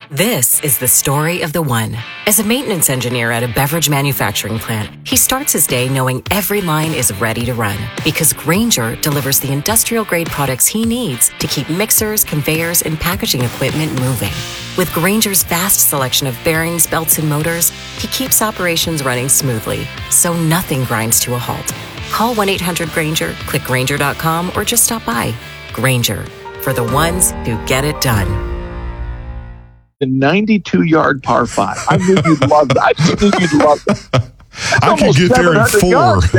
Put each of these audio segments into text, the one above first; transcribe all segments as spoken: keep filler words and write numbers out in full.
This is the story of the one. As a maintenance engineer at a beverage manufacturing plant, he starts his day knowing every line is ready to run because Grainger delivers the industrial-grade products he needs to keep mixers, conveyors, and packaging equipment moving. With Grainger's vast selection of bearings, belts, and motors, he keeps operations running smoothly, so nothing grinds to a halt. Call one eight hundred Grainger, click Grainger dot com, or just stop by. Grainger, for the ones who get it done. The ninety-two yard par five. I knew you'd love that. I knew you'd love that. I could get there in four. Yards,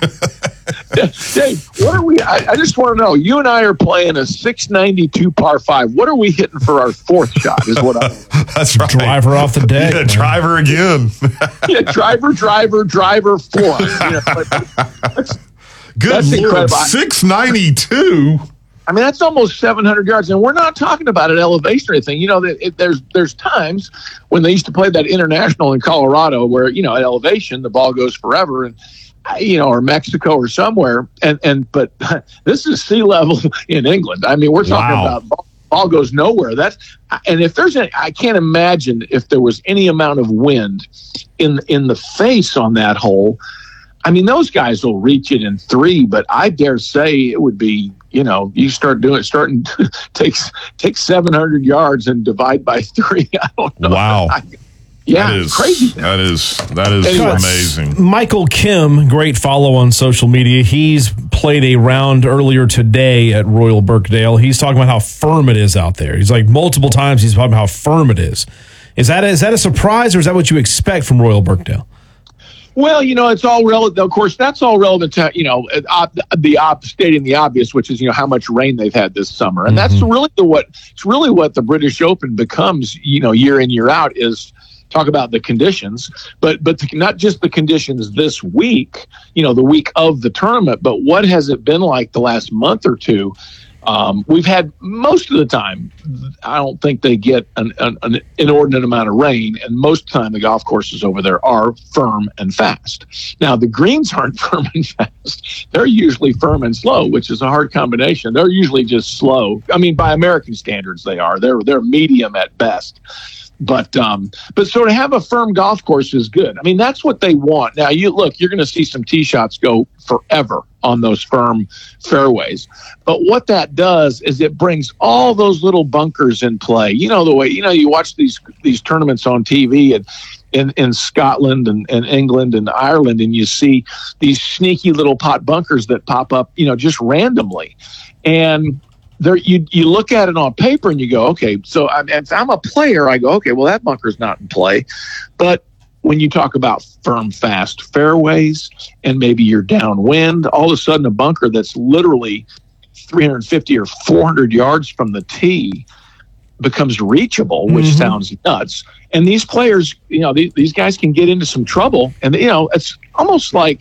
Dave. Dave, what are we? I, I just want to know. You and I are playing a six ninety-two par five. What are we hitting for our fourth shot? Is what I. That's right. Driver off the deck. Yeah, driver again. yeah, driver, driver, driver four. You know, but that's, Good that's Lord, incredible. six ninety-two. I mean, that's almost seven hundred yards, and we're not talking about an elevation or anything. You know, that it, there's there's times when they used to play that international in Colorado where, you know, at elevation, the ball goes forever, and, you know, or Mexico or somewhere. And, and but this is sea level in England. I mean, we're talking Wow. about ball, ball goes nowhere. That's and if there's any, I can't imagine if there was any amount of wind in in the face on that hole. I mean, those guys will reach it in three, but I dare say it would be, you know, you start doing it, starting to take, take seven hundred yards and divide by three. I don't know. Wow. I, yeah, that is, crazy. That is, that is Anyway. amazing. Michael Kim, great follow on social media. He's played a round earlier today at Royal Birkdale. He's talking about how firm it is out there. He's like multiple times he's talking about how firm it is. Is that, is that a surprise, or is that what you expect from Royal Birkdale? Well, you know, it's all relevant. Of course, that's all relevant to, you know, op, the op, stating the obvious, which is, you know, how much rain they've had this summer. And Mm-hmm. that's really the, what it's really what the British Open becomes, you know, year in, year out, is talk about the conditions, but but the, not just the conditions this week, you know, the week of the tournament, but what has it been like the last month or two? Um, we've had most of the time, I don't think they get an, an, an inordinate amount of rain, and most of the time the golf courses over there are firm and fast. Now, the greens aren't firm and fast. They're usually firm and slow, which is a hard combination. They're usually just slow. I mean, by American standards, they are. They're they're medium at best. But um, but so to have a firm golf course is good. I mean, that's what they want. Now, you look, you're going to see some tee shots go forever on those firm fairways. But what that does is it brings all those little bunkers in play. You know, the way, you know, you watch these these tournaments on T V and in, in Scotland and, and England and Ireland, and you see these sneaky little pot bunkers that pop up, you know, just randomly. And there, you you look at it on paper and you go, okay, so I'm, if I'm a player, I go, okay, well, that bunker's not in play. But when you talk about firm, fast fairways and maybe you're downwind, all of a sudden a bunker that's literally three hundred fifty or four hundred yards from the tee becomes reachable, which Mm-hmm. sounds nuts. And these players, you know, these, these guys can get into some trouble. And, you know, it's almost like,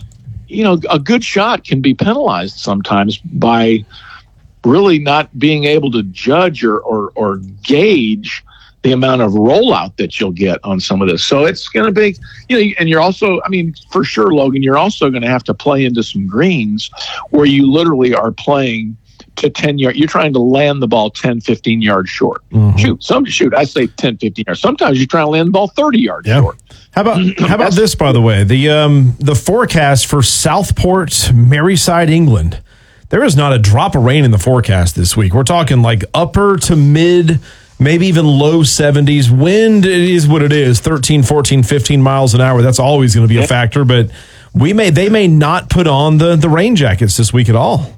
you know, a good shot can be penalized sometimes by really not being able to judge or, or, or gauge the amount of rollout that you'll get on some of this. So it's going to be, you know, and you're also, I mean, for sure, Logan, you're also going to have to play into some greens where you literally are playing to ten yards. You're trying to land the ball ten, fifteen yards short. Mm-hmm. Shoot, some shoot, I say ten, fifteen yards. Sometimes you try to land the ball thirty yards Yeah. short. How about how about this, by the way? The um the forecast for Southport, Merseyside, England. There is not a drop of rain in the forecast this week. We're talking like upper to mid, maybe even low seventies. Wind is what it is, thirteen, fourteen, fifteen miles an hour. That's always going to be a factor, but we may they may not put on the, the rain jackets this week at all.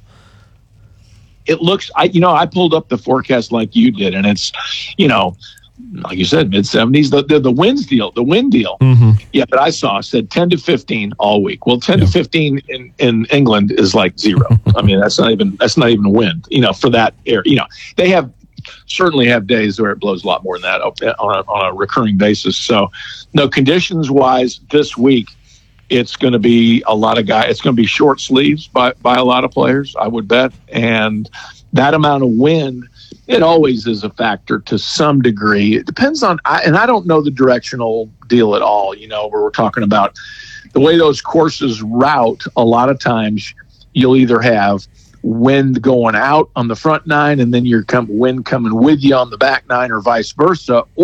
It looks, I you know, I pulled up the forecast like you did, and it's, you know, like you said, mid seventies. The, the the winds deal, the wind deal. Mm-hmm. Yeah, but I saw said ten to fifteen all week. Well, ten Yeah. to fifteen in, in England is like zero. I mean, that's not even that's not even wind. You know, for that area. You know, they have certainly have days where it blows a lot more than that on a, on a recurring basis. So, no, conditions wise, this week it's going to be a lot of guys. It's going to be short sleeves by by a lot of players, I would bet, and that amount of wind. It always is a factor to some degree. It depends on, I, and I don't know the directional deal at all, you know, where we're talking about the way those courses route. A lot of times you'll either have wind going out on the front nine and then you're come, wind coming with you on the back nine, or vice versa.